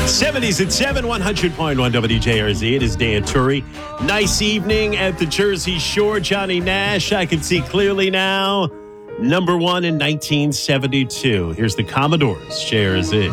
70s at 7, 100.1 WJRZ. It is Dan Turry. Nice evening at the Jersey Shore. Johnny Nash, I can see clearly now. Number one in 1972. Here's the Commodores, JRZ.